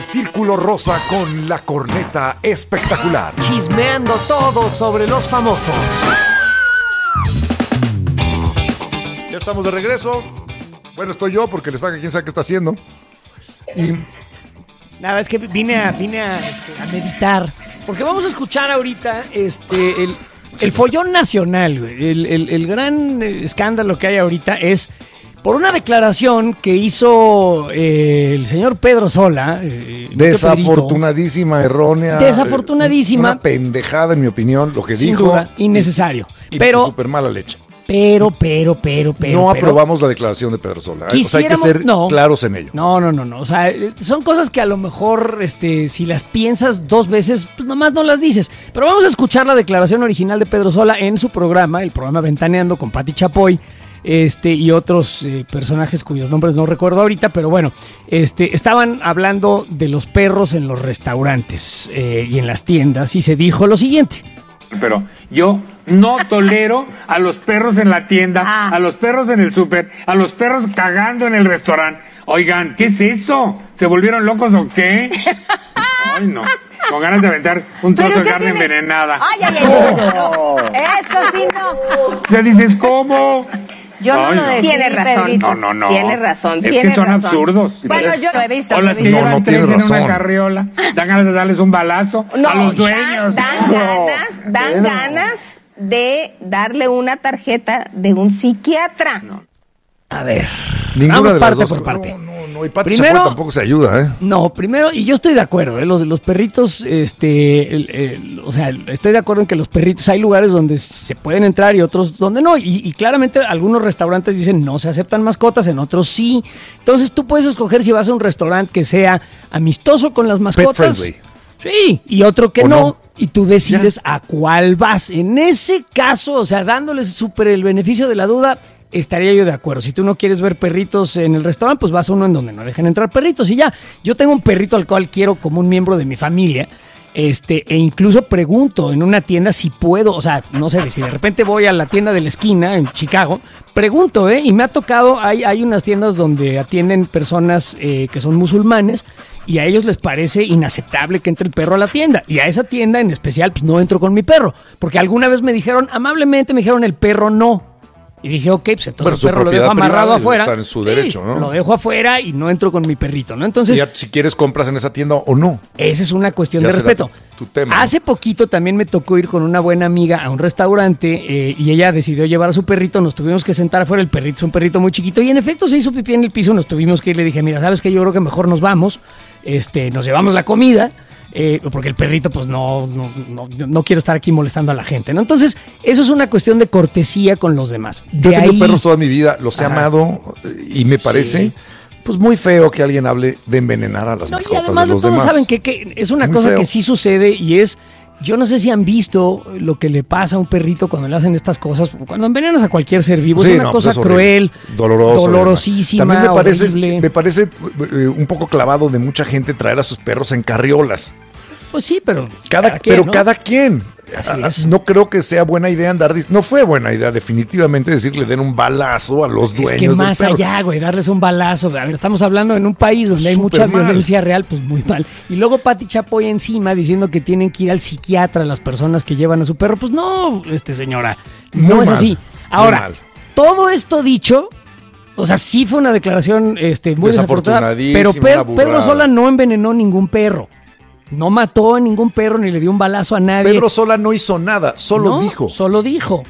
Círculo Rosa con la corneta espectacular. Chismeando todo sobre los famosos. Ya estamos de regreso. Bueno, estoy yo porque quién sabe qué está haciendo. Y Nada, es que vine a meditar. Porque vamos a escuchar ahorita el follón nacional, güey. El gran escándalo que hay ahorita es por una declaración que hizo el señor Pedro Sola. Desafortunadísima, errónea. Desafortunadísima. Una pendejada, en mi opinión, lo que Sin dijo. duda, innecesario. Y Pero súper mala leche. Pero. No aprobamos la declaración de Pedro Sola. O sea, hay que ser claros en ello. No. O sea, son cosas que a lo mejor, si las piensas dos veces, pues nomás no las dices. Pero vamos a escuchar la declaración original de Pedro Sola en su programa, el programa Ventaneando con Pati Chapoy, y otros personajes cuyos nombres no recuerdo ahorita, pero bueno, estaban hablando de los perros en los restaurantes y en las tiendas, y se dijo lo siguiente. Pero yo no tolero a los perros en la tienda, a los perros en el súper, a los perros cagando en el restaurante. Oigan, ¿qué es eso? ¿Se volvieron locos o qué? Ay, no. Con ganas de aventar un trozo de carne envenenada. Ay. Eso sí no. Ya dices, ¿cómo? Yo no lo decía. Tiene razón. No. Tiene razón. Es que son absurdos. Bueno, yo lo he visto. O las que No llevan tiene tres en razón. una carriola. Dan ganas de darles un balazo a los dueños. Dan ganas de darle una tarjeta de un psiquiatra. A ver, Ninguna vamos de las parte dos. por parte. No, y Pati Primero- Chapoy tampoco se ayuda, ¿eh? No, primero, y yo estoy de acuerdo, los perritos, o sea, estoy de acuerdo en que los perritos, hay lugares donde se pueden entrar y otros donde no, y claramente algunos restaurantes dicen no se aceptan mascotas, en otros sí. Entonces tú puedes escoger si vas a un restaurante que sea amistoso con las mascotas. friendly. Sí, y otro que O no, no. y tú decides a cuál vas. En ese caso, o sea, dándoles súper el beneficio de la duda, estaría yo de acuerdo. Si tú no quieres ver perritos en el restaurante, pues vas a uno en donde no dejen entrar perritos y ya. Yo tengo un perrito al cual quiero como un miembro de mi familia, e incluso pregunto en una tienda si puedo, o sea, no sé, si de repente voy a la tienda de la esquina en Chicago, pregunto, y me ha tocado, hay unas tiendas donde atienden personas que son musulmanes y a ellos les parece inaceptable que entre el perro a la tienda, y a esa tienda en especial pues no entro con mi perro, porque alguna vez me dijeron, amablemente me dijeron el perro no. Y dije, ok, pues entonces Bueno, el su perro lo dejo propiedad amarrado privada y afuera. está en su derecho, ¿no? Lo dejo afuera y no entro con mi perrito, ¿no? Entonces, Y ya, si quieres compras en esa tienda o no. esa es una cuestión Ya de será respeto. tu tema, ¿no? Hace poquito también me tocó ir con una buena amiga a un restaurante y ella decidió llevar a su perrito. Nos tuvimos que sentar afuera. El perrito es un perrito muy chiquito y en efecto se hizo pipí en el piso. Nos tuvimos que ir. Le dije, mira, ¿sabes qué? Yo creo que mejor nos vamos. Nos llevamos la comida. Porque el perrito, pues no quiero estar aquí molestando a la gente, ¿no? Entonces, eso es una cuestión de cortesía con los demás. Yo he De tenido ahí- perros toda mi vida, los he Ajá. amado y me parece pues muy feo que alguien hable de envenenar a las No, y mascotas además de de los todo, demás. saben que es una Muy cosa feo. que sí sucede y es, yo no sé si han visto lo que le pasa a un perrito cuando le hacen estas cosas, cuando envenenas a cualquier ser vivo, Sí, es una no, cosa pues es horrible. cruel, Doloroso, dolorosísima, También horrible. me parece un poco clavado de mucha gente traer a sus perros en carriolas. Pues sí, pero Cada quien. Así es. No creo que sea buena idea no fue buena idea definitivamente decirle den un balazo a los dueños es que más del perro. allá, güey, darles un balazo. A ver, estamos hablando en un país donde hay Súper mucha mal. violencia real, pues muy mal. Y luego Pati Chapoy encima diciendo que tienen que ir al psiquiatra las personas que llevan a su perro. Pues no, señora, no Muy es mal, así. muy Ahora, mal. todo esto dicho, o sea, sí fue una declaración muy desafortunada, pero Desafortunadísima, una Pedro burrada. Sola no envenenó ningún perro. No mató a ningún perro ni le dio un balazo a nadie. Pedro Sola no hizo nada, solo No, dijo. Solo dijo.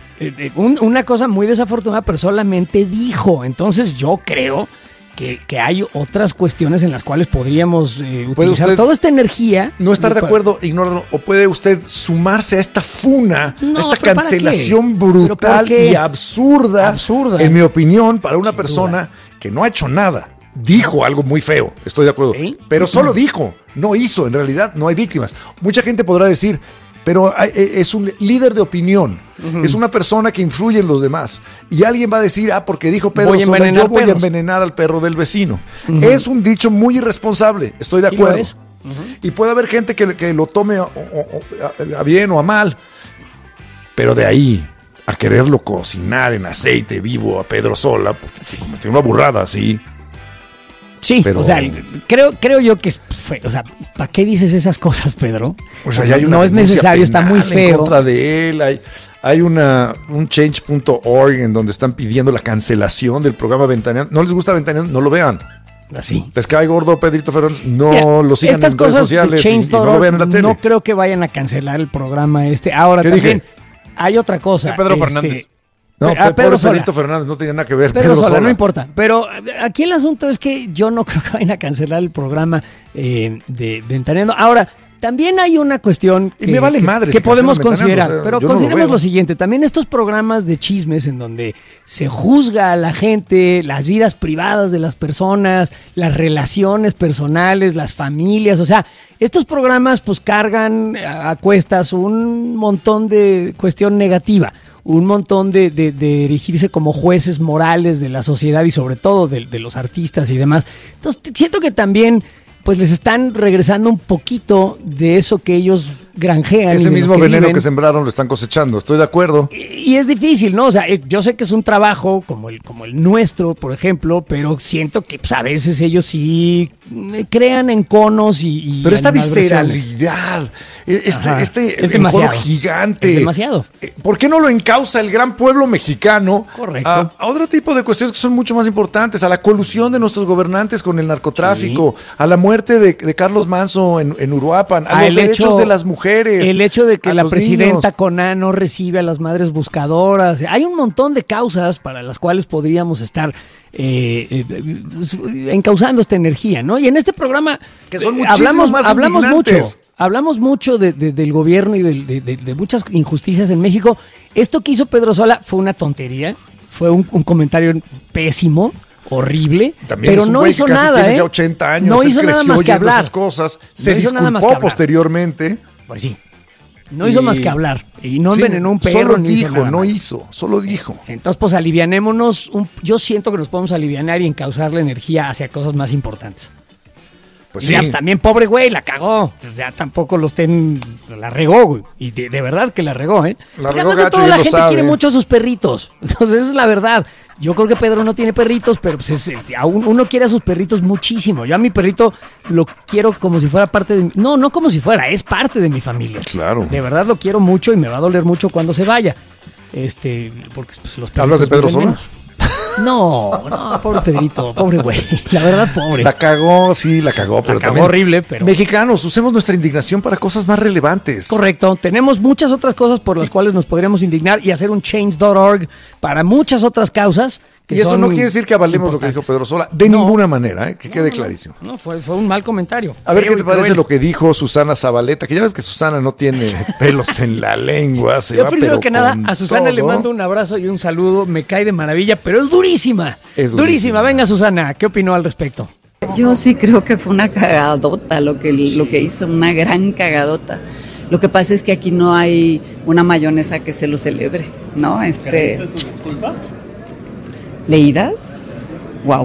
Una cosa muy desafortunada, pero solamente dijo. Entonces yo creo que hay otras cuestiones en las cuales podríamos utilizar usted toda esta energía. No estar de acuerdo, ignóralo. O puede usted sumarse a esta funa, No, a esta ¿pero para cancelación qué? ¿Pero por brutal qué? y absurda, Absurda. en mi opinión, para una Sin persona que no ha hecho nada. Dijo algo muy feo, estoy de acuerdo. ¿Sí? Pero solo dijo, no hizo. En realidad no hay víctimas. Mucha gente podrá decir, pero es un líder de opinión. Es una persona que influye en los demás. Y alguien va a decir, porque dijo Pedro Voy a Sola, envenenar yo voy a perros. envenenar al perro del vecino. Es un dicho muy irresponsable, estoy de Sí lo acuerdo. es. Y puede haber gente que lo tome a bien o a mal. Pero de ahí a quererlo cocinar en aceite vivo a Pedro Sola, porque cometió una burrada así. Sí, pero, o sea, creo yo que o sea, ¿para qué dices esas cosas, Pedro? O sea, ya hay una no es necesario, está muy penal feo. en contra de él, hay un change.org en donde están pidiendo la cancelación del programa Ventaneando. ¿No les gusta Ventaneando? No lo vean. Así. Les cae gordo Pedrito Fernández, no Mira, lo sigan estas en redes cosas sociales de y no lo vean en la tele. No creo que vayan a cancelar el programa Ahora ¿Qué también dije? hay otra cosa. Pedro Fernández. No, Pedro pobre Sola. Pedrito Fernández no tenía nada que ver. Pedro Sola, no importa. Pero aquí el asunto es que yo no creo que vayan a cancelar el programa de Ventaneando. Ahora, también hay una cuestión Y me vale madre que si podemos cancelan Ventaneando, considerar. o sea, pero yo no lo consideremos veo. lo siguiente. También estos programas de chismes en donde se juzga a la gente, las vidas privadas de las personas, las relaciones personales, las familias. O sea, estos programas pues cargan a cuestas un montón de cuestión negativa. Un montón de erigirse como jueces morales de la sociedad y sobre todo de los artistas y demás. Entonces siento que también pues les están regresando un poquito de eso que ellos granjean. Ese y de mismo lo que veneno viven. que sembraron lo están cosechando, estoy de acuerdo. Y es difícil, ¿no? O sea, yo sé que es un trabajo como el nuestro, por ejemplo, pero siento que pues, a veces ellos sí crean enconos y Pero esta animadversiones. visceralidad, Ajá. este Es encono demasiado. gigante. Es demasiado. ¿Por qué no lo encausa el gran pueblo mexicano Correcto. a otro tipo de cuestiones que son mucho más importantes? A la colusión de nuestros gobernantes con el narcotráfico, a la muerte de Carlos Manso en Uruapan, a los derechos de las mujeres. El hecho de que a la los presidenta niños. Coná no recibe a las madres buscadoras. Hay un montón de causas para las cuales podríamos estar encauzando esta energía, ¿no? Y en este programa Que son muchísimos hablamos más mucho. indignantes. Hablamos mucho del gobierno y de muchas injusticias en México. Esto que hizo Pedro Sola fue una tontería, fue un comentario pésimo, horrible, También pero es un no güey hizo que casi nada, tiene ya 80 años, no él hizo nada creció más que oyendo hablar. esas cosas, se No hizo nada más disculpó que hablar. posteriormente. Pues sí. No hizo más que hablar y no Sí, envenenó un perro solo ni hizo dijo, nada no más. hizo, solo dijo. Entonces, pues alivianémonos. Yo siento que nos podemos alivianar y encauzar la energía hacia cosas más importantes. Pues Y sí. ya, pues, también, pobre güey, la cagó. O sea, tampoco la regó, güey. Y de verdad que la regó, ¿eh? La Porque regó además de gacho todo, y la él lo gente sabe. quiere mucho a sus perritos. Entonces, esa es la verdad. Yo creo que Pedro no tiene perritos, pero pues uno quiere a sus perritos muchísimo. Yo a mi perrito lo quiero como si fuera parte de... No como si fuera, es parte de mi familia. Claro. De verdad lo quiero mucho y me va a doler mucho cuando se vaya. Porque pues, los perritos ¿Hablas de Pedro viven Sola? menos. No, pobre Pedrito, pobre güey. La verdad, pobre. La cagó, sí, la cagó, pero La cagó también. horrible, pero... Mexicanos, usemos nuestra indignación para cosas más relevantes. Correcto, tenemos muchas otras cosas por las cuales nos podríamos indignar y hacer un change.org para muchas otras causas. Que Y esto son no quiere decir que avalemos lo que dijo importantes. Pedro Sola, de No. ninguna manera, que quede clarísimo. No, fue un mal comentario. A ver Feo qué te y parece cruel. lo que dijo Susana Zabaleta, que ya ves que Susana no tiene pelos en la lengua. Se Yo va, primero pero que nada con a Susana todo. le mando un abrazo y un saludo, me cae de maravilla, pero es durísima. Es durísima. durísima. Venga Susana, ¿qué opinó al respecto? Yo sí creo que fue una cagadota lo que hizo, una gran cagadota. Lo que pasa es que aquí no hay una mayonesa que se lo celebre, ¿no? ¿Leídas? Wow.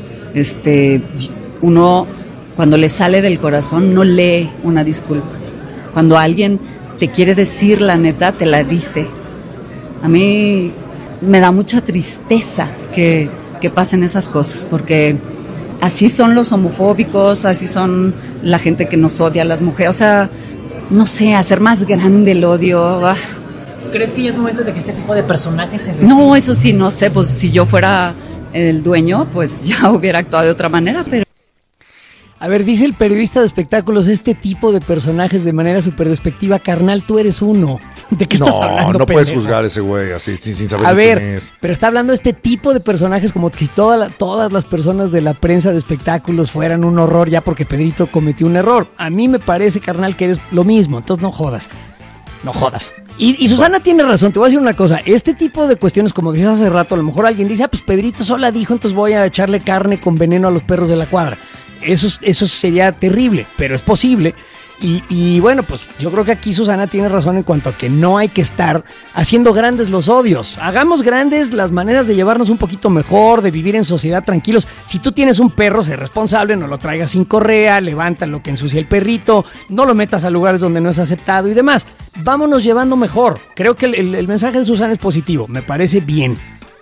Uno cuando le sale del corazón no lee una disculpa. Cuando alguien te quiere decir la neta, te la dice. A mí me da mucha tristeza que pasen esas cosas, porque así son los homofóbicos, así son la gente que nos odia a las mujeres. O sea, no sé, hacer más grande el odio. ¿Crees que ya es momento de que este tipo de personajes se No, eso sí, no sé, pues si yo fuera el dueño, pues ya hubiera actuado de otra manera, pero... A ver, dice el periodista de espectáculos, este tipo de personajes de manera súper despectiva, carnal, tú eres uno. ¿De qué estás hablando, No puedes pendejo? juzgar a ese güey así, sin saber A ni ver, quién es. pero está hablando de este tipo de personajes como que si todas las personas de la prensa de espectáculos fueran un horror ya porque Pedrito cometió un error. A mí me parece, carnal, que eres lo mismo, entonces no jodas. No jodas. Y Susana tiene razón, te voy a decir una cosa, este tipo de cuestiones, como dices hace rato, a lo mejor alguien dice, pues Pedrito Sola dijo, entonces voy a echarle carne con veneno a los perros de la cuadra. Eso sería terrible, pero es posible. Y bueno, pues yo creo que aquí Susana tiene razón en cuanto a que no hay que estar haciendo grandes los odios. Hagamos grandes las maneras de llevarnos un poquito mejor, de vivir en sociedad tranquilos. Si tú tienes un perro, sé responsable, no lo traigas sin correa, levanta lo que ensucia el perrito, no lo metas a lugares donde no es aceptado y demás. Vámonos llevando mejor. Creo que el mensaje de Susana es positivo, me parece bien.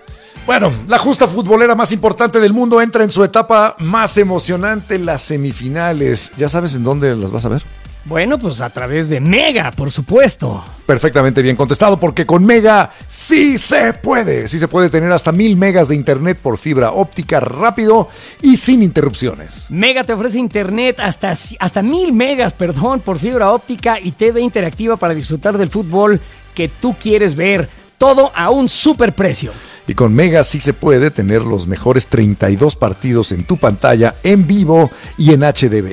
Bueno, la justa futbolera más importante del mundo entra en su etapa más emocionante, las semifinales. ¿Ya sabes en dónde las vas a ver? Bueno, pues a través de Mega, por supuesto. Perfectamente bien contestado, porque con Mega sí se puede. Sí se puede tener hasta 1000 megas de internet por fibra óptica rápido y sin interrupciones. Mega te ofrece internet hasta 1000 megas, por fibra óptica y TV interactiva para disfrutar del fútbol que tú quieres ver. Todo a un superprecio. Y con Mega sí se puede tener los mejores 32 partidos en tu pantalla en vivo y en HD.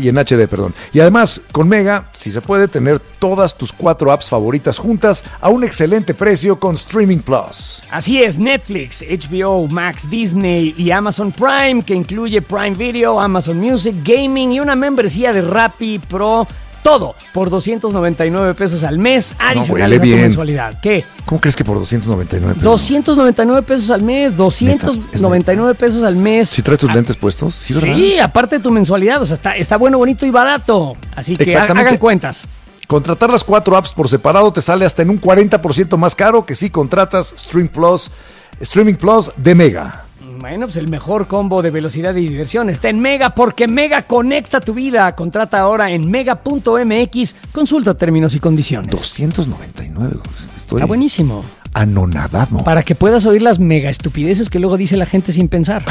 Y además, con Mega sí se puede tener todas tus 4 apps favoritas juntas a un excelente precio con Streaming Plus. Así es, Netflix, HBO Max, Disney y Amazon Prime, que incluye Prime Video, Amazon Music, Gaming y una membresía de Rappi Pro. Todo por 299 pesos al mes, adicionales a tu mensualidad. ¿Qué? ¿Cómo crees que por 299 pesos? 299 pesos al mes, 299 pesos al mes. ¿Sí traes tus lentes puestos? Sí, ¿verdad? Sí, aparte de tu mensualidad, o sea, está bueno, bonito y barato. Así que hagan cuentas. Contratar las 4 apps por separado te sale hasta en un 40% más caro que si contratas Streaming Plus de Mega. Bueno, pues el mejor combo de velocidad y diversión está en Mega, porque Mega conecta tu vida. Contrata ahora en mega.mx. Consulta términos y condiciones. 299. Está buenísimo. Anonadado. Para que puedas oír las mega estupideces que luego dice la gente sin pensar.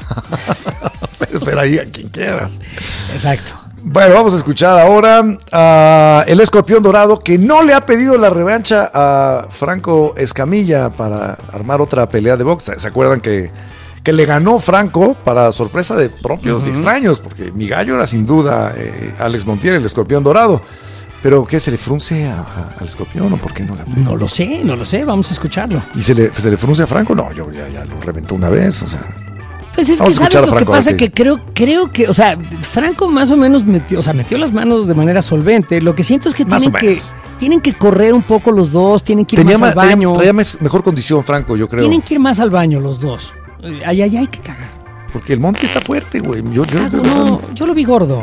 Pero ahí a quien quieras. Exacto. Bueno, vamos a escuchar ahora a el Escorpión Dorado, que no le ha pedido la revancha a Franco Escamilla para armar otra pelea de box. ¿Se acuerdan que le ganó Franco para sorpresa de propios y extraños? Porque mi gallo era sin duda Alex Montiel, el Escorpión Dorado. ¿Pero qué, se le frunce al Escorpión o por qué no le ha pedido? No lo sé, vamos a escucharlo. ¿Y se le frunce a Franco? No, yo ya lo reventó una vez, o sea... Pues es que sabes lo que pasa, que creo que, o sea, Franco más o menos metió las manos de manera solvente. Lo que siento es que tienen que correr un poco los dos, tienen que ir más al baño. Traía mejor condición Franco, yo creo. Tienen que ir más al baño los dos. Ay, que cagar. Porque el Monte está fuerte, güey. Yo lo vi gordo.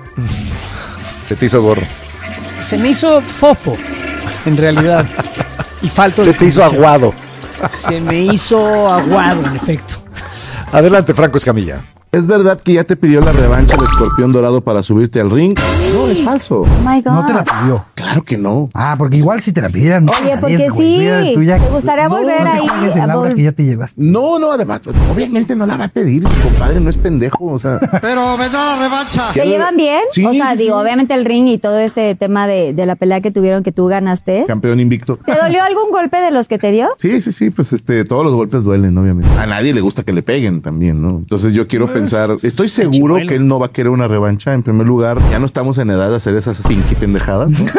Se te hizo gordo. Se me hizo fofo, en realidad. Y falto de condición. Se te hizo aguado. Se me hizo aguado, en efecto. Adelante, Franco Escamilla. ¿Es verdad que ya te pidió la revancha el Escorpión Dorado para subirte al ring? No, es falso. Oh my God. No te la pidió. Claro que no. Ah, porque igual si te la pidieran. No. Oye, porque sí. Me gustaría volver ahí. No te juegues que ya te llevaste. No, además, pues, obviamente no la va a pedir. Mi compadre no es pendejo, o sea. Pero vendrá la revancha. ¿Se llevan bien? Sí, o sea, sí, digo, obviamente el ring y todo este tema de la pelea que tuvieron que tú ganaste. Campeón invicto. ¿Te dolió algún golpe de los que te dio? Sí, pues todos los golpes duelen, obviamente. A nadie le gusta que le peguen también, ¿no? Entonces yo quiero pensar, estoy seguro que él no va a querer una revancha. En primer lugar, ya no estamos en edad de hacer esas pinky pendejadas, ¿no?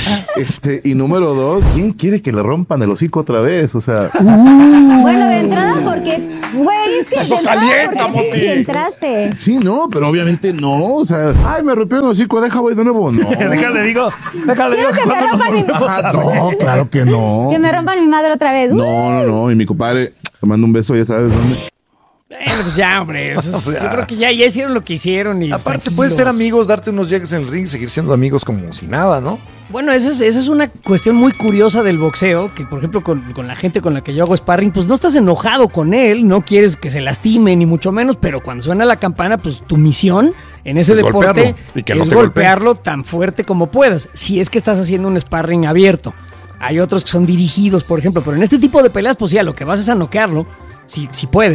Y número 2, ¿quién quiere que le rompan el hocico otra vez? O sea... Bueno, de entrada, porque... Güey, es que eso calienta, Moti. Entraste. Sí, no, pero obviamente no. O sea, ay, me rompió el hocico, deja, voy de nuevo. No. Déjale digo. Quiero que me rompan mi madre. No, claro que no. Que me rompan mi madre otra vez. No. Y mi compadre, te mando un beso, ya sabes dónde. Bueno, pues ya, hombre. Yo creo que ya hicieron lo que hicieron. Y aparte, puedes ser amigos, darte unos llegues en el ring, seguir siendo amigos como si nada, ¿no? Bueno, esa es una cuestión muy curiosa del boxeo, que por ejemplo con la gente con la que yo hago sparring, pues no estás enojado con él, no quieres que se lastime ni mucho menos, pero cuando suena la campana, pues tu misión en ese deporte es golpearlo tan fuerte como puedas, si es que estás haciendo un sparring abierto. Hay otros que son dirigidos, por ejemplo, pero en este tipo de peleas, pues ya, lo que vas es a noquearlo, si puedes.